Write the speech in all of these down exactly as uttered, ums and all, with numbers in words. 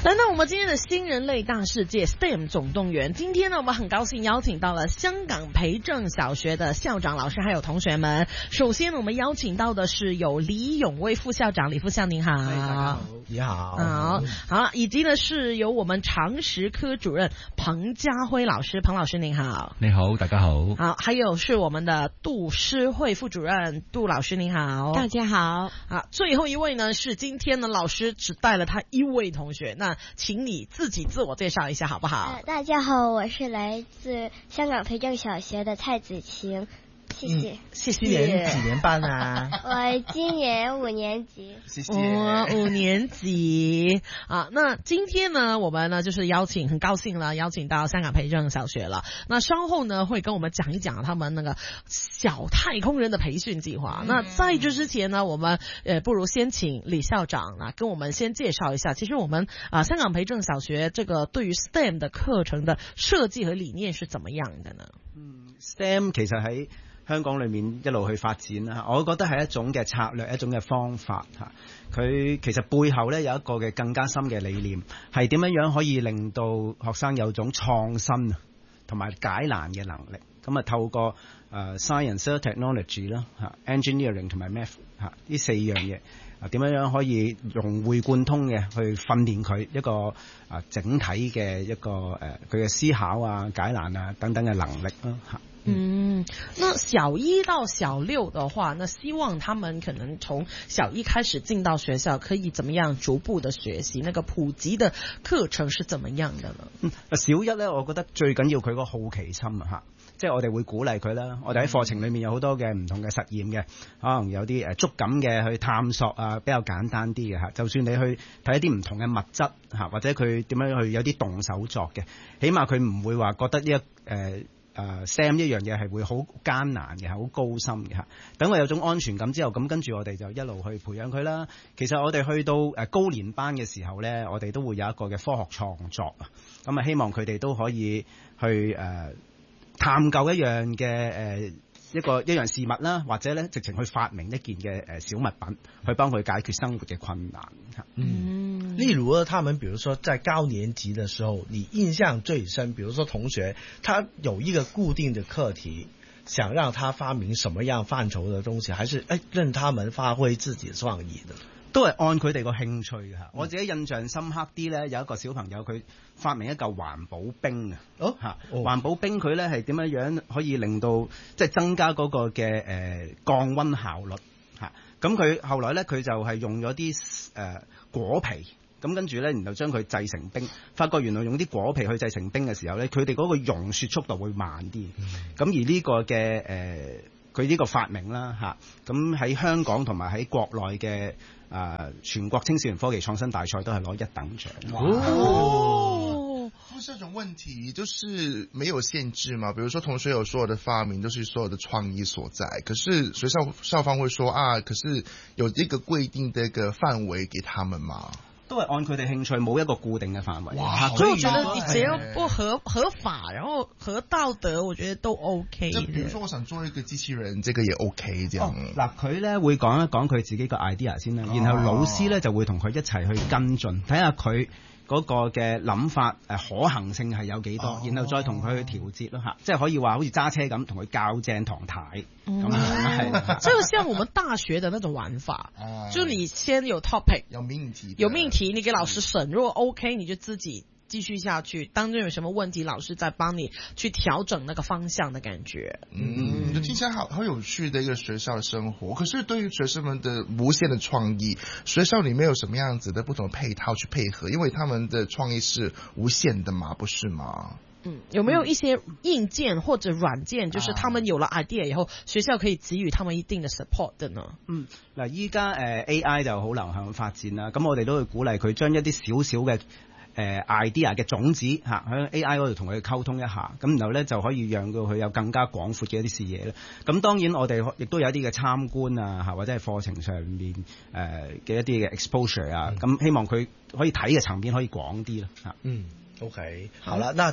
来到我们今天的新人类大世界 S T E M 总动员，今天呢，我们很高兴邀请到了香港培正小学的校长老师还有同学们。首先呢，我们邀请到的是有李永威副校长，李副校您好。 你好。 好，好，以及呢是由我们常识科主任彭家辉老师，彭老师您好。 你好，大家好。 好，还有是我们的杜诗慧副主任，杜老师您好。 大家好。 好，最后一位呢是今天呢老师只带了他一位同学，那请你自己自我介绍一下好不好？ 呃、大家好，我是来自香港培正小学的蔡子晴。谢谢， 嗯、谢谢。 今年几年班啊？ 我今年五年级。 谢谢。 哦，五年级啊。那今天呢，我们呢就是邀请，很高兴了，邀请到香港培正小学了。那稍后呢会跟我们讲一讲他们那个小太空人的培训计划。嗯、那在这之前呢，我们呃不如先请李校长啊跟我们先介绍一下。其实我们啊香港培正小学这个对于 S T E M 的課程的設計和理念是怎麼樣的呢？ 嗯 ，S T E M 其實喺香港裏面一路去發展啦，我覺得係一種嘅策略，一種嘅方法嚇。佢其實背後咧有一個嘅更加深嘅理念，係點樣樣可以令到學生有種創新同埋解難嘅能力。咁啊透過誒、呃、science、technology 啦嚇、engineering 同埋 math 嚇呢四樣嘢啊點樣樣可以融會貫通嘅去訓練佢一個啊整體嘅一個誒佢嘅思考啊解難啊等等嘅能力啦嚇。 嗯，那小一到小六的話，那希望他們可能從小一開始進到學校，可以怎麼樣逐步的學習？那個普及的課程是怎麼樣的呢？ 嗯，小一咧，我覺得最緊要佢個好奇心啊，嚇，即係我哋會鼓勵佢啦。我哋喺課程裏面有好多嘅唔同嘅實驗嘅，可能有啲誒觸感嘅去探索啊，比較簡單啲嘅嚇。就算你去睇一啲唔同嘅物質嚇，或者佢點樣去有啲動手作嘅，起碼佢唔會話覺得呢一誒。呃誒、uh, S T E M 一樣嘢係會好艱難嘅，係好高深嘅嚇。等佢有種安全感之後，咁跟住我哋就一路去培養佢啦。其實我哋去到誒高年班嘅時候咧，我哋都會有一個嘅科學創作啊。咁啊，希望佢哋都可以去誒、呃、探究一樣嘅誒。呃一個一樣事物啦，或者咧直情去發明一件嘅誒小物品，去幫佢解決生活嘅困難。 嗯，例如他們，比如說在高年級的時候，你印象最深，比如說同學他有一個固定的課題，想讓他發明什麼樣範疇的東西，還是誒任他們發揮自己創意的？ 都係按佢哋個興趣嘅嚇。我自己印象深刻啲咧，有一個小朋友佢發明一嚿環保冰啊。哦嚇，環保冰佢咧係點樣樣可以令到即係增加嗰個嘅誒、呃、降溫效率嚇。咁佢後來咧佢就係用咗啲誒果皮，咁跟住咧然後將佢製成冰，發覺原來用啲果皮去製成冰嘅時候咧，佢哋嗰個溶雪速度會慢啲。咁、嗯、而呢個嘅誒佢呢個發明啦嚇，咁喺香港同埋喺國內嘅。啊、呃！全國青少年科技創新大賽都係攞一等獎。 哦，不是這種問題，就是沒有限制嘛。比如說同學有所有的發明，都是所有的創意所在。可是學校校方會說啊，可是有一個規定的一個範圍給他們嘛。 都係按佢哋興趣，冇一個固定嘅範圍。 哇！所以我覺得你只要不合合法，然後合道德，我覺得都 OK。 就比如說我想做一個機器人，這個也 OK 這樣。 嗱、哦，佢咧會講一講佢自己個 idea 先啦，然後老師咧就會同佢一齊去跟進，睇下佢嗰個嘅諗法誒可行性係有幾多、哦，然後再同佢去調節咯嚇，即係可以話好似揸車咁，同佢校正堂太。咁係， 這個像我們大學的那種玩法，就你先有 topic， 有命題， 有命題，你給老師審，如果 OK，你就自己繼續下去，當中有什麼問題，老師再幫你去調整那個方向的感覺。 嗯，就聽起來好好有趣的一個學校的生活。可是對於學生們的無限的創意，學校裡面有什麼樣子的不同的配套去配合？因為他們的創意是無限的嘛，不是嗎？ 嗯，有沒有一些硬件或者軟件，就是他們有了 idea 以後，學校可以給予他們一定的 support 的呢？ 嗯，嗱，依家誒 A I 就好流行發展啦，咁我哋都會鼓勵佢將一啲少少嘅誒 idea 嘅種子嚇喺 A I 嗰度同佢溝通一下，咁然後咧就可以讓到佢有更加廣闊嘅一啲視野咧。咁當然我哋亦都有一啲嘅參觀啊嚇，或者係課程上面誒嘅一啲嘅 exposure 啊，咁、嗯、希望佢可以睇嘅層面可以廣啲啦嚇。 嗯 ，OK，好啦，那。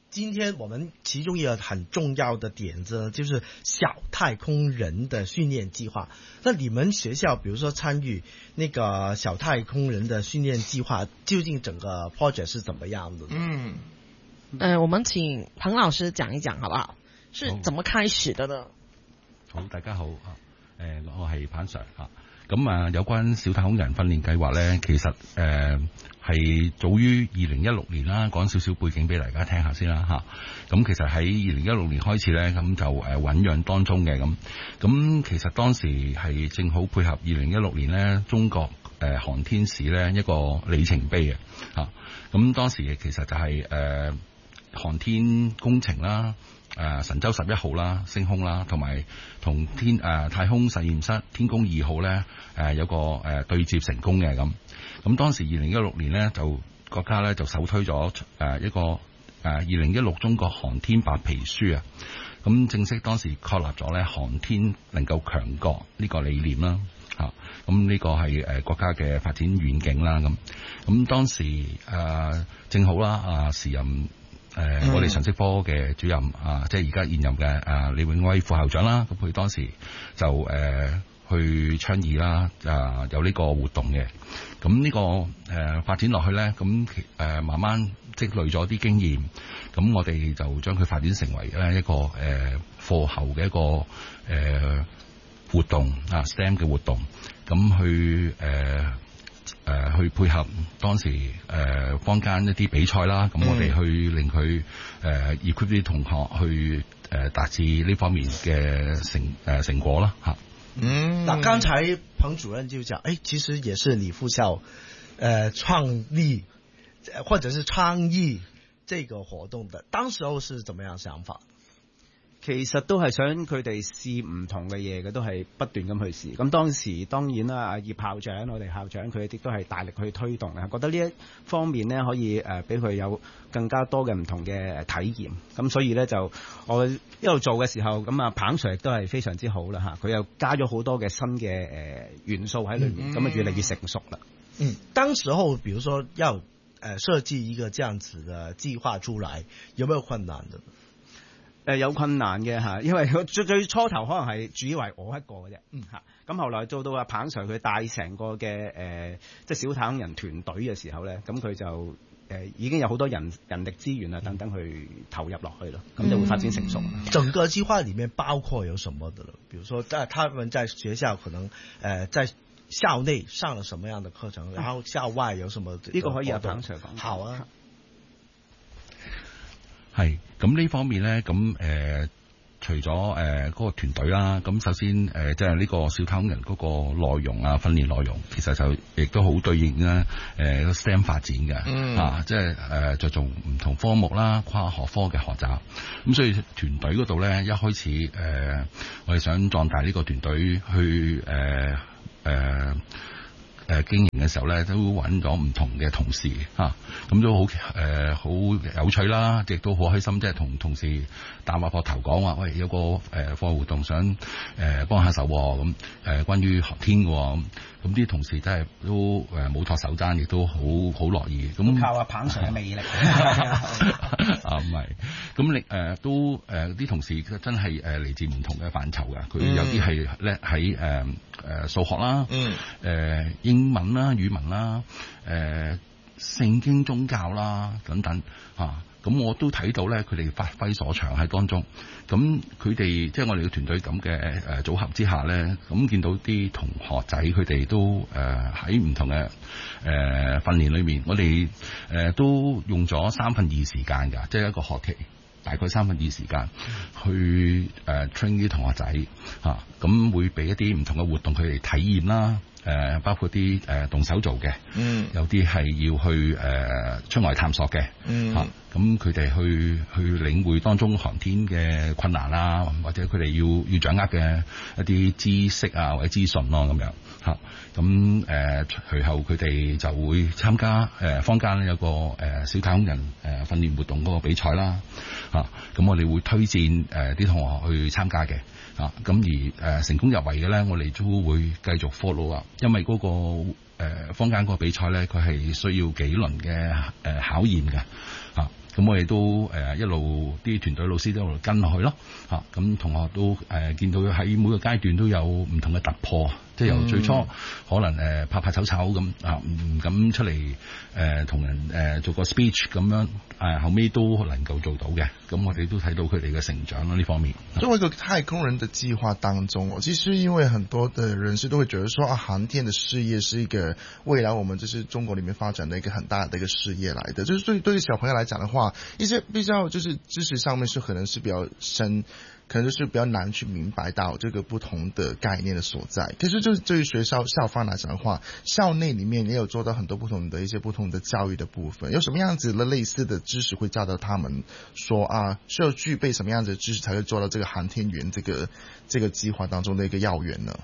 今天我們其中一個很重要的點子呢，就是小太空人的訓練計劃。那你們學校，比如說參與那個小太空人的訓練計劃，究竟整個 project 是怎麼樣的？ 嗯， 呃，我們請彭老師講一講，好不好？是怎麼開始的呢？ 好，大家好啊，誒、呃，我係彭 Sir 啊。咁啊，有關小太空人訓練計劃咧，其實誒係早於二零一六年啦，講少少背景俾大家聽下先啦嚇。咁其實喺二零一六年開始咧，咁就誒醞釀當中嘅咁。咁其實當時係正好配合二零一六年咧，中國誒航天史咧一個里程碑嘅嚇。咁當時其實就係誒航天工程啦。誒、呃、神舟十一號啦，升空啦，同埋同天誒、呃、太空實驗室天宮二號咧誒、呃、有個誒、呃、對接成功嘅咁。咁當時二零一六年咧就國家咧就首推咗誒、呃、一個誒二零一六中國航天白皮書啊。咁正式當時確立咗咧航天能夠強國呢個理念啦嚇。咁呢個係誒國家嘅發展遠景啦咁。咁當時誒、呃、正好啦啊時任。誒、呃嗯，我哋常識科嘅主任啊，即係而家現任嘅啊李永威副校長啦，咁佢當時就誒、呃、去倡議啦，啊有呢個活動嘅，咁呢、這個誒、呃、發展落去咧，咁誒、呃、慢慢積累咗啲經驗，咁我哋就將佢發展成為咧一個誒課後嘅一個誒、呃、活動啊 S T E M 嘅活動，咁去誒。呃誒、呃、去配合當時誒、呃、坊間一啲比賽啦，咁我哋去令佢誒 equip 啲同學去誒、呃、達至呢方面嘅成誒、呃、成果啦嚇。 嗯，嗱，剛才彭主任就講，誒、哎，其實也是你附校誒、呃、創立或者是倡議這個活動的，當時候是怎麼樣想法？ 其實都係想佢哋試唔同嘅嘢嘅，都係不斷咁去試。咁當時當然啦，阿葉校長我哋校長佢哋都係大力去推動嘅，覺得呢一方面呢可以誒俾佢有更加多嘅唔同嘅體驗。咁所以呢，就我一路做嘅時候，咁啊彭 Sir 亦都係非常之好啦嚇，佢又加咗好多嘅新嘅誒元素喺裏面，咁啊越嚟越成熟啦。 嗯，當時候，比如說要誒設計一個這樣子嘅計劃出來，有沒有困難的？ 誒有困難嘅嚇，因為最最初頭可能係主以為我一個嘅啫，嗯嚇，咁後來做到阿彭 Sir 佢帶成個嘅誒、呃、即係小太空人團隊嘅時候咧，咁佢就誒、呃、已經有好多人人力資源啊等等去投入落去咯，咁就會發展成熟。 嗯、整個計劃裡面包括有什麼的呢？比如說在他們在學校可能誒、呃、在校內上了什麼樣的課程，然後校外有什麼？呢、這個可以阿彭 Sir 講。好啊。 係咁呢方面咧，咁誒、呃、除咗誒嗰個團隊啦，咁首先誒即係呢個小太空人嗰個內容啊，訓練內容其實就亦都好對應啦，誒個 S T E M 發展嘅，嗯、啊即係誒着重唔同科目啦，跨學科嘅學習。咁所以團隊嗰度咧，一開始誒、呃、我哋想壯大呢個團隊去誒誒。呃呃誒經營嘅時候咧，都揾咗唔同嘅同事嚇，咁都好誒好有趣啦，亦都好開心，即係同同事打下膊頭講話，喂有個誒課外活動想誒、呃、幫下手喎，咁、呃、誒關於航天嘅喎，咁咁啲同事真係都誒冇托手踭，亦都好好樂意。咁靠阿彭 Sir 嘅魅力啊唔係，咁你誒都誒啲、呃、同事真係誒嚟自唔同嘅範疇嘅，佢有啲係叻喺誒誒數學啦，誒、呃、英文啦、語文啦、誒、呃、聖經宗教啦等等嚇，咁、啊、我都睇到咧，佢哋發揮所長喺當中。咁佢哋即係我哋嘅團隊咁嘅誒組合之下咧，咁見到啲同學仔佢哋都誒喺唔同嘅誒、呃、訓練裏面，我哋誒、呃、都用咗三分二時間㗎，即係一個學期。大概三分二時間去誒、呃、train 啲同學仔嚇，咁、啊、會俾一啲唔同嘅活動佢哋體驗啦，誒、呃、包括啲誒、呃、動手做嘅，嗯，有啲係要去誒、呃、出外探索嘅，嗯嚇，咁佢哋去去領會當中航天嘅困難啦，或者佢哋要要掌握嘅一啲知識啊或者資訊咯咁樣嚇，咁誒隨後佢哋就會參加誒、呃、坊間有個誒、呃、小太空人誒、呃、訓練活動嗰個比賽啦。啊，咁我哋會推薦誒啲、呃、同學去參加嘅，啊，咁而誒、呃、成功入圍嘅咧，我哋都會繼續 follow 啊，因為嗰、那個誒、呃、坊間嗰個比賽咧，佢係需要幾輪嘅誒、呃、考驗嘅，啊，咁咁我哋都誒、呃、一路啲團隊老師都一路跟落去咯嚇。咁、啊、同學都誒、呃、見到喺每個階段都有唔同嘅突破，即係由最初可能誒、呃、怕怕醜醜咁啊，唔敢出嚟誒同人誒、呃、做個 speech 咁樣，誒、呃、後尾都能夠做到嘅。咁我哋都睇到佢哋嘅成長咯呢方面。 作為一個太空人的計劃當中，其實因為很多的人士都會覺得說啊，航天的事業是一個未來我們就是中國裏面發展的一個很大的一個事業來的。就是對對於小朋友來講的話，一些比較就是知識上面是可能是比較深，可能就是比較難去明白到這個不同的概念的所在。可是就是對於學校校方來講的話，校內裏面也有做到很多不同的一些不同的教育的部分。有什麼樣子的類似的知識會教到他們說啊，需要具備什麼樣子的知識才會做到這個航天員這個這個計劃當中的一個要員呢？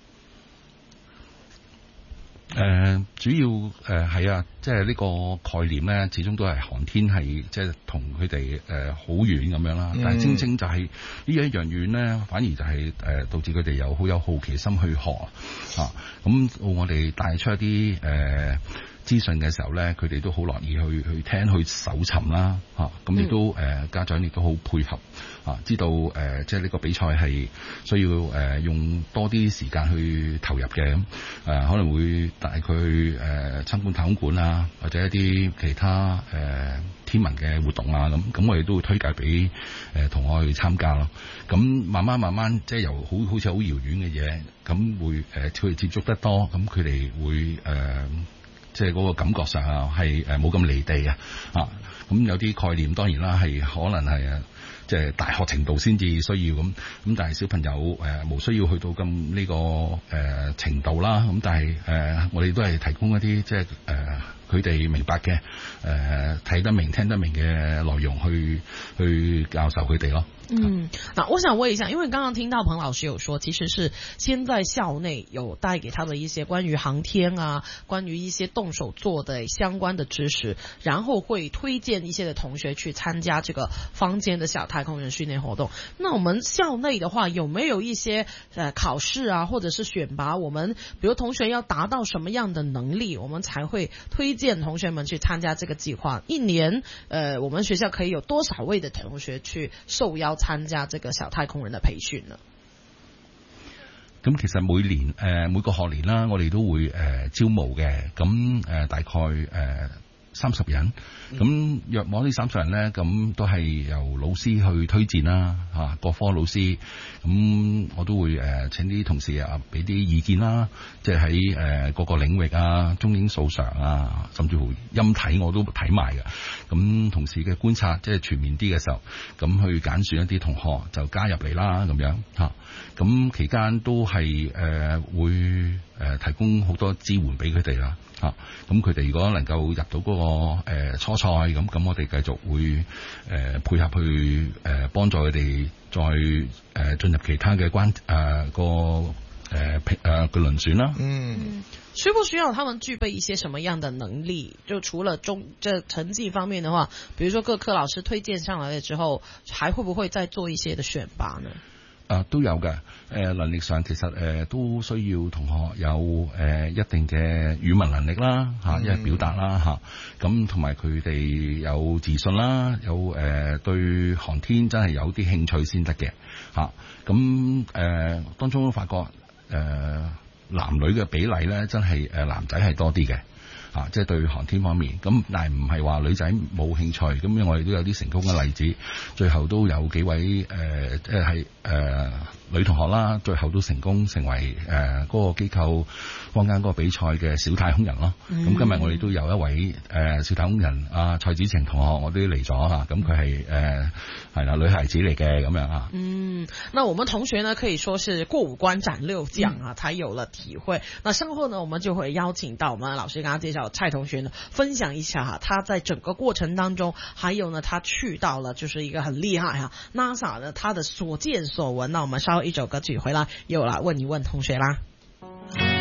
誒、呃、主要誒係、呃、啊，即係呢個概念咧，始終都係航天係即係同佢哋誒好遠咁樣啦。但係正正就係呢一樣遠咧，反而就係、是、誒、呃、導致佢哋有好有好奇心去學啊。咁我哋帶出一啲誒、呃資訊嘅時候咧，佢哋都好樂意去去聽去搜尋啦，嚇咁亦都誒、呃、家長亦都好配合啊，知道誒、呃、即係呢個比賽係需要誒、呃、用多啲時間去投入嘅，咁誒、呃、可能會帶佢去誒參觀太空館啊，或者一啲其他誒、呃、天文嘅活動啊，咁咁我哋都會推介俾誒、呃、同學去參加咯。咁慢慢慢慢即係由好好似好遙遠嘅嘢，咁會誒佢哋接觸得多，咁佢哋會誒。呃即係嗰個感覺上啊，係誒冇咁離地啊，啊咁有啲概念當然啦，係可能係誒即係大學程度先至需要咁，咁但係小朋友誒冇、呃、需要去到咁呢、這個誒、呃、程度啦，咁但係誒、呃、我哋都係提供一啲即係誒佢哋明白嘅誒睇得明聽得明嘅內容去去教授佢哋咯。 嗯，那我想問一下，因為剛剛聽到彭老師有說，其實是先在校內有帶給他的一些關於航天啊，關於一些動手做的相關的知識，然後會推薦一些的同學去參加這個坊間的小太空人訓練活動。那我們校內的話，有沒有一些呃考試啊，或者是選拔？我們比如同學要達到什麼樣的能力，我們才會推薦同學們去參加這個計劃？一年呃，我們學校可以有多少位的同學去受邀參加這個小太空人的培訓呢？ 咁其實每年誒、呃、每個學年啦，我哋都會誒、呃、招募嘅，咁誒、呃、大概誒三十人，咁約摸呢三十人咧，咁都係由老師去推薦啦，嚇、啊、各科老師，咁我都會誒、呃、請啲同事啊俾啲意見啦，即係喺誒各個領域啊，中英數常啊，甚至乎音體我都睇埋嘅，咁同時嘅觀察即係全面啲嘅時候，咁去揀選一啲同學就加入嚟啦，咁樣嚇，咁、啊、期間都係誒、呃、會誒、呃、提供好多支援俾佢哋啦。啊，咁佢哋如果能夠入到嗰、那個、呃、初賽咁，咁我哋繼續會誒、呃、配合去誒幫、呃、助佢哋再誒、呃、進入其他嘅關誒、呃、個誒誒嘅輪選啦。嗯， 需不需要他們具備一些什麼樣的能力？就除了中這成績方面的話，比如說各科老師推薦上來了之後，還會不會再做一些的選拔呢？ 啊，都有嘅，誒、呃、能力上其實誒、呃、都需要同學有誒、呃、一定嘅語文能力啦，嚇、啊，一係表達啦，嚇，咁同埋佢哋有自信啦，有誒、呃、對航天真係有啲興趣先得嘅，嚇、啊，咁、呃、誒當中都發覺誒、呃、男女嘅比例咧，真係誒男仔係多啲嘅。啊，即係對航天方面，咁但係唔係話女仔冇興趣，咁樣我哋都有啲成功嘅例子，最後都有幾位誒，即係誒女同學啦，最後都成功成為誒嗰、呃那個機構坊間嗰個比賽嘅小太空人咯。咁、嗯、今日我哋都有一位誒、呃、小太空人阿蔡子晴同學，我都嚟咗嚇，咁佢係誒係啦女孩子嚟嘅咁樣啊。嗯， 那我們同學呢可以說是過五關斬六將啊、嗯，才有了體會。那稍後呢，我們就會邀請到我們老師剛剛介紹蔡同學呢，分享一下哈，他在整個過程當中，還有呢，他去到了就是一個很厲害哈 NASA 呢，他的所見所聞。那我們稍後一首歌曲回來，又來問一問同學啦。